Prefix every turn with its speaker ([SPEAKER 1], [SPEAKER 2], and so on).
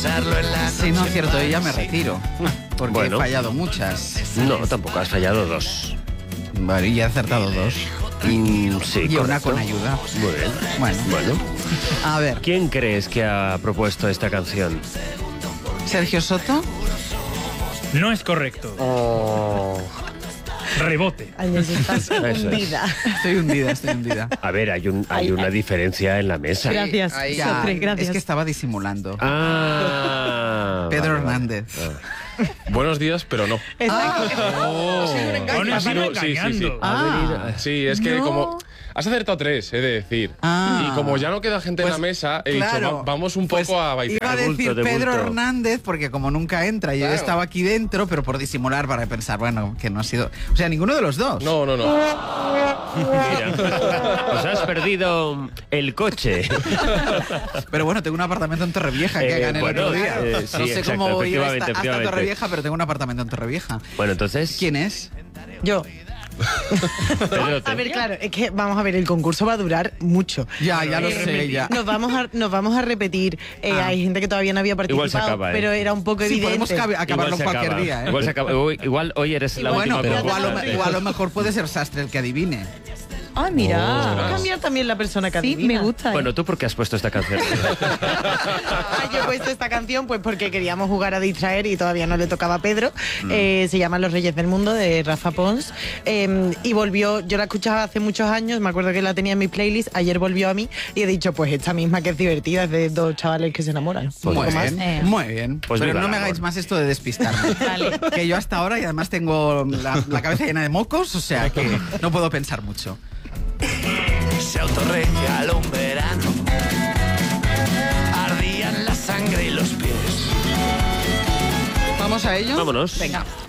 [SPEAKER 1] Sí, no es cierto, yo ya me retiro. Porque
[SPEAKER 2] Bueno.
[SPEAKER 1] he fallado muchas.
[SPEAKER 2] No, tampoco, has fallado 2.
[SPEAKER 1] Vale, y he acertado 2.
[SPEAKER 2] Sí,
[SPEAKER 1] Y una
[SPEAKER 2] correcto.
[SPEAKER 1] con ayuda.
[SPEAKER 2] Muy bien.
[SPEAKER 1] Bueno, a ver,
[SPEAKER 2] ¿Quién crees que ha propuesto esta canción?
[SPEAKER 1] Sergio Soto.
[SPEAKER 3] No es correcto. Rebote.
[SPEAKER 4] Ay, estás
[SPEAKER 2] es.
[SPEAKER 4] hundida.
[SPEAKER 1] Estoy hundida.
[SPEAKER 2] A ver, hay una diferencia en la mesa.
[SPEAKER 4] Gracias,
[SPEAKER 1] Ahí
[SPEAKER 4] Sofre, gracias.
[SPEAKER 1] Es que estaba disimulando.
[SPEAKER 2] Ah,
[SPEAKER 1] Pedro
[SPEAKER 2] vale, vale.
[SPEAKER 1] Hernández.
[SPEAKER 5] Buenos días, pero no.
[SPEAKER 3] Aún nos iba
[SPEAKER 5] Sí, sí, sí.
[SPEAKER 3] engañando.
[SPEAKER 5] Sí, es que
[SPEAKER 4] No.
[SPEAKER 5] como... Has acertado 3, he de decir.
[SPEAKER 1] Ah.
[SPEAKER 5] Y como ya no queda gente
[SPEAKER 1] Pues,
[SPEAKER 5] en la mesa, he
[SPEAKER 1] claro,
[SPEAKER 5] dicho, vamos un
[SPEAKER 1] pues
[SPEAKER 5] poco a bailar.
[SPEAKER 1] Iba a
[SPEAKER 2] De
[SPEAKER 1] decir
[SPEAKER 2] bulto, de
[SPEAKER 1] Pedro
[SPEAKER 2] bulto.
[SPEAKER 1] Hernández, porque como nunca entra, yo
[SPEAKER 5] Claro.
[SPEAKER 1] estaba aquí dentro, pero por disimular, para pensar, bueno, que no ha sido... O sea, ninguno de los dos.
[SPEAKER 5] No.
[SPEAKER 2] Mira, pues has perdido el coche.
[SPEAKER 1] Pero bueno, tengo un apartamento en Torrevieja que gané
[SPEAKER 2] bueno,
[SPEAKER 1] el otro día.
[SPEAKER 2] sí,
[SPEAKER 1] No sé
[SPEAKER 2] exacto,
[SPEAKER 1] cómo voy a ir
[SPEAKER 2] efectivamente,
[SPEAKER 1] hasta
[SPEAKER 2] efectivamente.
[SPEAKER 1] Torrevieja, pero tengo un apartamento en Torrevieja.
[SPEAKER 2] Bueno, entonces...
[SPEAKER 1] ¿Quién es?
[SPEAKER 4] Yo.
[SPEAKER 2] Pedro,
[SPEAKER 4] A ver, claro, es que vamos a ver, el concurso va a durar mucho.
[SPEAKER 1] Ya lo sé, ya.
[SPEAKER 4] Nos vamos a repetir.
[SPEAKER 1] Ah.
[SPEAKER 4] Hay gente que todavía no había
[SPEAKER 2] Igual se
[SPEAKER 4] participado,
[SPEAKER 2] acaba,
[SPEAKER 4] pero era un poco
[SPEAKER 1] Sí,
[SPEAKER 4] evidente.
[SPEAKER 1] podemos acabarlo
[SPEAKER 2] se
[SPEAKER 1] cualquier
[SPEAKER 2] acaba.
[SPEAKER 1] día, ¿eh?
[SPEAKER 2] Igual se acaba. Igual hoy eres la
[SPEAKER 1] Bueno,
[SPEAKER 2] última
[SPEAKER 1] o
[SPEAKER 2] propuesta.
[SPEAKER 1] a lo mejor puede ser Sastre el que adivine.
[SPEAKER 4] Ah, mira.
[SPEAKER 5] Ostras.
[SPEAKER 4] Va a cambiar también la persona que
[SPEAKER 6] Sí,
[SPEAKER 4] adivina.
[SPEAKER 6] me gusta.
[SPEAKER 2] Bueno, ¿tú por qué has puesto esta canción?
[SPEAKER 4] Yo he puesto esta canción pues porque queríamos jugar a distraer y todavía no le tocaba a Pedro. Se llama Los Reyes del Mundo, de Rafa Pons. Y volvió, yo la escuchaba hace muchos años, me acuerdo que la tenía en mi playlist, ayer volvió a mí y he dicho, pues esta misma que es divertida, es de dos chavales que se enamoran.
[SPEAKER 1] Muy
[SPEAKER 4] Poco más.
[SPEAKER 1] bien, muy bien.
[SPEAKER 2] Pues
[SPEAKER 1] pero
[SPEAKER 2] viva
[SPEAKER 1] no
[SPEAKER 2] el
[SPEAKER 1] me
[SPEAKER 2] amor.
[SPEAKER 1] hagáis más esto de despistarme.
[SPEAKER 6] Vale.
[SPEAKER 1] Que yo hasta ahora, y además tengo la cabeza llena de mocos, o sea que no puedo pensar mucho.
[SPEAKER 7] Se autorregaló un verano, ardían la sangre y los pies.
[SPEAKER 1] ¿Vamos a ello?
[SPEAKER 2] Vámonos.
[SPEAKER 1] Venga.